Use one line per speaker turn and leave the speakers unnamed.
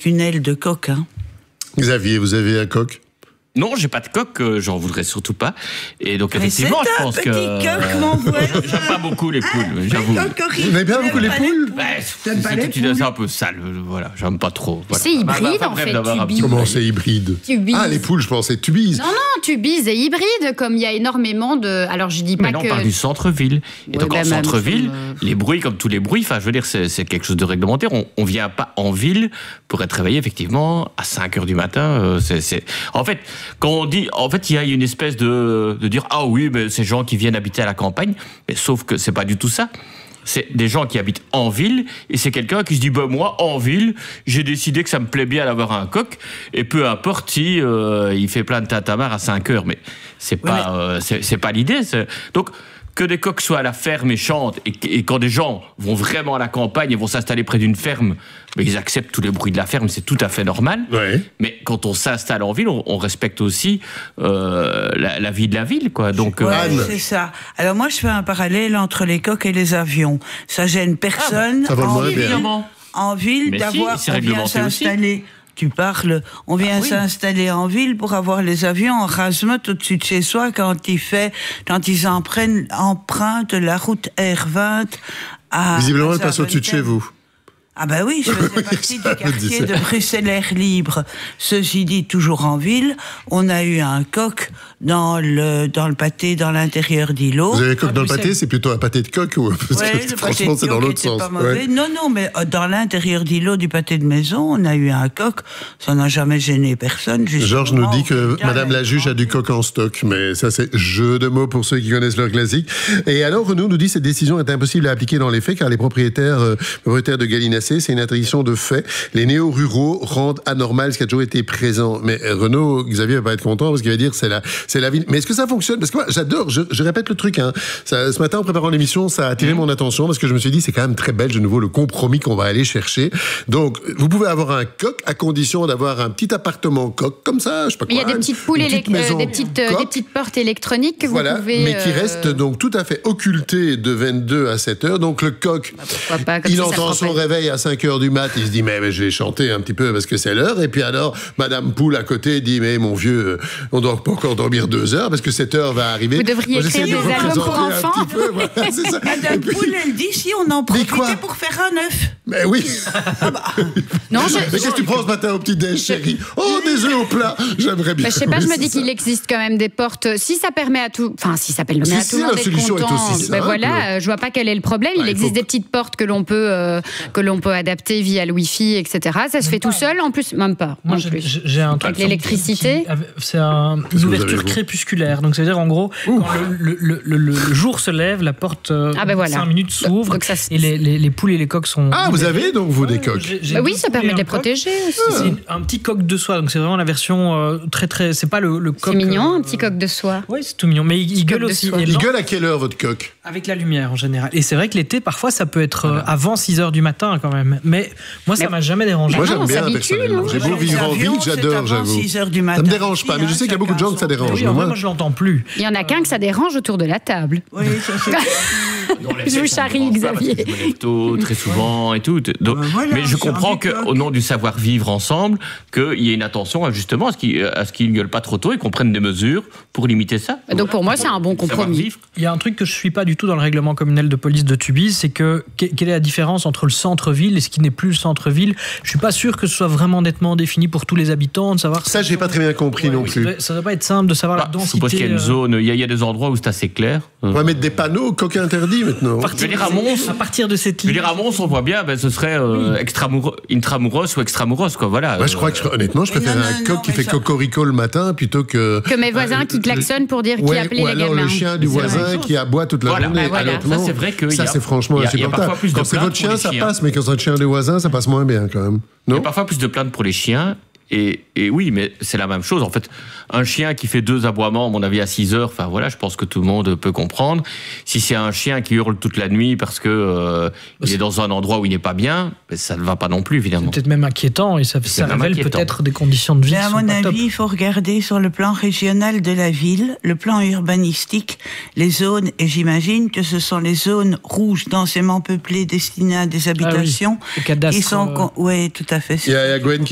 avec une aile de coq. Hein.
Xavier, vous avez un coq ?
Non, j'ai pas de coq, j'en voudrais surtout pas. Et donc effectivement, je pense que
coq, mon voisin.
j'aime pas beaucoup les poules, j'avoue.
Vous aimez bien beaucoup les poules ?
C'est un peu sale, voilà, j'aime pas trop. Voilà.
C'est hybride en fait.
Comment c'est hybride ?
Tubise.
Ah, les poules, je pensais tubise.
Non, tubise et hybride, comme il y a énormément de. Alors je dis pas
mais non,
que.
on parle du centre-ville. Et donc en centre-ville, les bruits, comme tous les bruits, enfin je veux dire, c'est quelque chose de réglementaire. On vient pas en ville pour être réveillé effectivement à 5h du matin. En fait, quand on dit, en fait, il y a une espèce de dire ah oui, mais ces gens qui viennent habiter à la campagne, mais sauf que c'est pas du tout ça. C'est des gens qui habitent en ville et c'est quelqu'un qui se dit bah moi en ville j'ai décidé que ça me plaît bien d'avoir un coq et peu importe si il fait plein de tintamarre à 5h, mais c'est pas c'est pas l'idée. Donc que des coqs soient à la ferme et chantent, et quand des gens vont vraiment à la campagne et vont s'installer près d'une ferme, mais ils acceptent tous les bruits de la ferme, c'est tout à fait normal.
Ouais.
Mais quand on s'installe en ville, on respecte aussi la vie de la ville, quoi. Donc,
c'est ça. Alors moi, je fais un parallèle entre les coqs et les avions. Ça gêne personne
ça va moins bien.
en ville
mais
d'avoir
c'est
on vient
réglementé
s'installer.
aussi.
Tu parles, on vient s'installer en ville pour avoir les avions en razmeute au-dessus de chez soi quand ils empruntent la route R20 à...
Visiblement, elle passe au-dessus de chez vous.
Ah ben oui, je faisais partie du quartier de Bruxelles Air Libre. Ceci dit, toujours en ville, on a eu un coq dans le pâté, dans l'intérieur d'îlot.
Vous avez un coq dans le pâté, c'est plutôt un pâté de coq ou parce que franchement, c'est dans l'autre sens.
Ouais. Non, mais dans l'intérieur d'îlot du pâté de maison, on a eu un coq. Ça n'a jamais gêné personne.
Georges nous dit que Madame la juge a du coq en stock, mais ça c'est jeu de mots pour ceux qui connaissent leur classique. Et alors Renaud nous dit cette décision est impossible à appliquer dans les faits car les propriétaires de Gallinacé, c'est une interdiction de fait. Les néo-ruraux rendent anormal ce qui a toujours été présent. Mais Renaud, Xavier va pas être content parce qu'il va dire c'est la ville. Mais est-ce que ça fonctionne ? Parce que moi, j'adore, je répète le truc. Ce matin, en préparant l'émission, ça a attiré mon attention parce que je me suis dit c'est quand même très belge de nouveau le compromis qu'on va aller chercher. Donc, vous pouvez avoir un coq à condition d'avoir un petit appartement coq comme ça, je sais pas quoi.
Il y a des petites poules des petites portes électroniques que vous pouvez...
mais qui restent donc tout à fait occultées de 22 à 7 heures. Donc le coq, il entend son réveil à 5 heures du mat, il se dit mais je vais chanter un petit peu parce que c'est l'heure, et puis alors Madame Poule à côté dit mais mon vieux, on doit pas encore dormir 2 heures parce que cette heure va arriver.
Vous devriez écrire des albums pour enfants.
Voilà, c'est ça.
Madame Poule, elle dit si on en profitait pour faire un œuf.
Mais oui.
Non,
mais qu'est-ce que tu prends ce matin au petit déj, chérie ? Oh, des œufs au plat, j'aimerais bien.
Je sais pas, je me dis qu'il existe quand même des portes. Si ça permet à tout, enfin si ça permet à tout le monde d'être content. Ben voilà, je vois pas quel est le problème. Il existe des petites portes que l'on peut adapter via le Wi-Fi, etc. Ça se fait tout seul, en plus, même pas.
Moi, j'ai un truc.
Avec l'électricité.
C'est une ouverture crépusculaire. Donc, ça veut dire, en gros, quand le jour se lève, la porte, 5 minutes s'ouvre, et les poules et les coqs sont...
Ah, vous avez donc, vous, des coqs ?
Oui, ça permet de les protéger aussi.
C'est un petit coq de soie, donc c'est vraiment la version très, très... C'est pas le coq...
C'est mignon, un petit coq de soie.
Oui, c'est tout mignon, mais il gueule aussi.
Il gueule à quelle heure, votre coq ?
Avec la lumière, en général. Et c'est vrai que l'été, parfois, ça peut être avant 6h du matin, quand même. Mais moi, ça m'a jamais dérangé.
Moi, j'aime bien, personnellement. J'ai beau vivre en ville, j'adore, j'avoue. Ça me dérange pas, mais je sais qu'il y a beaucoup de gens que ça dérange.
Moi, je l'entends plus.
Il y en a qu'un que ça dérange autour de la table.
Oui, ça c'est...
Je vous charrie, Xavier.
Je me lève tôt, très souvent et tout. Donc, mais je comprends qu'au nom du savoir-vivre ensemble, qu'il y ait une attention justement à ce qu'ils ne gueulent pas trop tôt et qu'on prenne des mesures pour limiter ça.
Donc pour moi, c'est un bon compromis.
Il y a un truc que je ne suis pas du tout dans le règlement communal de police de Tubize, c'est que quelle est la différence entre le centre-ville et ce qui n'est plus le centre-ville ? Je ne suis pas sûr que ce soit vraiment nettement défini pour tous les habitants, de savoir...
Ça, je n'ai pas très bien compris non plus.
Ça ne doit pas être simple de savoir la densité...
Je suppose qu'il y a une zone, il y a des endroits où c'est assez clair.
On va mettre des panneaux, coq interdit maintenant.
Je veux dire, à Mons,
à partir de cette ligne...
à Mons, on voit bien, ce serait intramuros ou extramuros, quoi, voilà.
Ouais, je crois que, honnêtement, je préfère un coq qui fait cocorico le matin plutôt que...
Que mes voisins qui klaxonnent pour dire qui appelait les gamins.
Ou alors le chien du voisin qui aboie toute la journée.
Ça, c'est vrai que...
Ça, c'est franchement insupportable. Quand c'est votre chien, ça passe, mais quand c'est un chien du voisin, ça passe moins bien, quand même.
Il y a parfois plus de plaintes pour les chiens. Et oui, mais c'est la même chose. En fait, un chien qui fait 2 aboiements, à mon avis, à 6 heures, enfin voilà, je pense que tout le monde peut comprendre. Si c'est un chien qui hurle toute la nuit parce que il est dans un endroit où il n'est pas bien, ça ne va pas non plus, évidemment.
C'est peut-être même inquiétant, et ça révèle peut-être des conditions de vie.
Mais à mon avis, il faut regarder sur le plan régional de la ville, le plan urbanistique, les zones, et j'imagine que ce sont les zones rouges densément peuplées destinées à des habitations.
Le cadastre.
Oui, tout à fait.
Il y a Gwen